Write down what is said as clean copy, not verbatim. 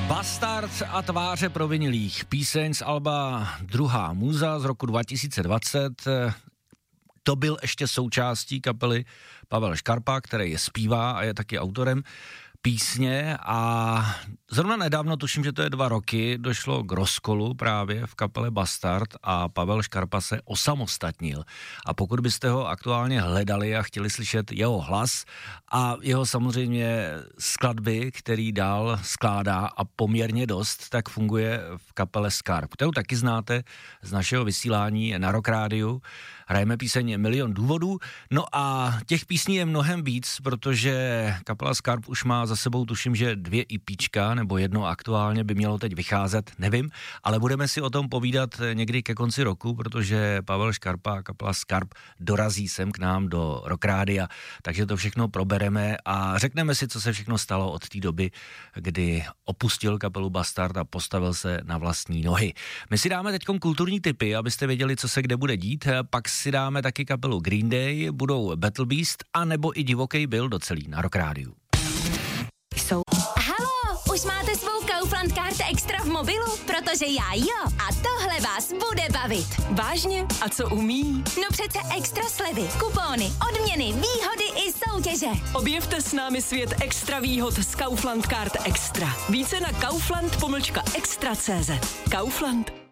Bastard a tváře provinilých, píseň z alba Druhá muza z roku 2020. To byl ještě součástí kapely Pavel Škarpa, který je zpívá a je taky autorem písně, a zrovna nedávno, tuším, že to je 2 roky, došlo k rozkolu právě v kapele Bastard a Pavel Škarpa se osamostatnil. A pokud byste ho aktuálně hledali a chtěli slyšet jeho hlas a jeho samozřejmě skladby, který dál skládá a poměrně dost, tak funguje v kapele Skarp, kterou taky znáte z našeho vysílání na Rock Rádiu. Hrajeme píseň Milion důvodů, no a těch písní je mnohem víc, protože kapela Skarp už má za sebou, tuším, že 2 EPčka, nebo jedno aktuálně by mělo teď vycházet, nevím, ale budeme si o tom povídat někdy ke konci roku, protože Pavel Škarpa a kapela Skarp dorazí sem k nám do Rock Rádia, takže to všechno probereme a řekneme si, co se všechno stalo od té doby, kdy opustil kapelu Bastard a postavil se na vlastní nohy. My si dáme teďkom kulturní tipy, abyste věděli, co se kde bude dít, pak si dáme taky kapelu Green Day, budou Battle Beast a nebo i Divokej Bill docelí na Rock Rádiu. Haló, už máte svou Kaufland Card Extra v mobilu? Protože já jo. A tohle vás bude bavit. Vážně? A co umí? No přece extra slevy, kupóny, odměny, výhody i soutěže. Objevte s námi svět extra výhod z Kaufland Card Extra. Více na kaufland-extra.cz. Kaufland.